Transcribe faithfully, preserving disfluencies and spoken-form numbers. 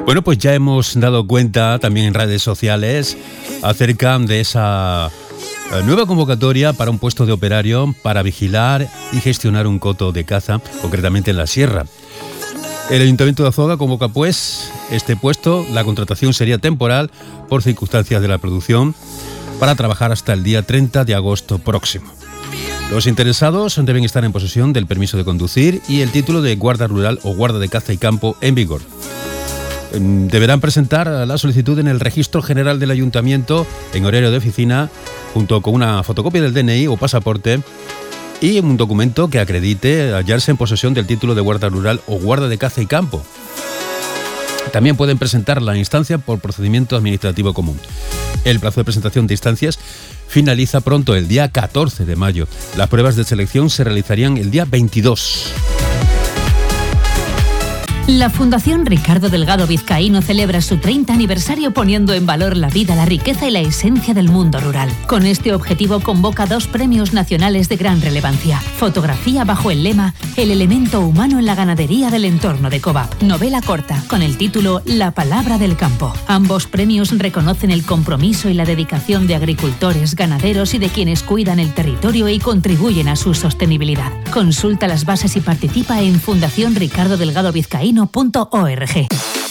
Bueno, pues ya hemos dado cuenta también en redes sociales acerca de esa nueva convocatoria para un puesto de operario para vigilar y gestionar un coto de caza, concretamente en la sierra. El Ayuntamiento de Azuaga convoca pues este puesto. La contratación sería temporal por circunstancias de la producción para trabajar hasta el día treinta de agosto próximo. Los interesados deben estar en posesión del permiso de conducir y el título de guarda rural o guarda de caza y campo en vigor. Deberán presentar la solicitud en el Registro General del Ayuntamiento en horario de oficina, junto con una fotocopia del D N I o pasaporte y un documento que acredite hallarse en posesión del título de guarda rural o guarda de caza y campo. También pueden presentar la instancia por procedimiento administrativo común. El plazo de presentación de instancias finaliza pronto, el día catorce de mayo. Las pruebas de selección se realizarían el día veintidós. La Fundación Ricardo Delgado Vizcaíno celebra su treinta aniversario poniendo en valor la vida, la riqueza y la esencia del mundo rural. Con este objetivo convoca dos premios nacionales de gran relevancia. Fotografía bajo el lema El elemento humano en la ganadería del entorno de Covap. Novela corta con el título La palabra del campo. Ambos premios reconocen el compromiso y la dedicación de agricultores, ganaderos y de quienes cuidan el territorio y contribuyen a su sostenibilidad. Consulta las bases y participa en fundación ricardo delgado vizcaíno punto org.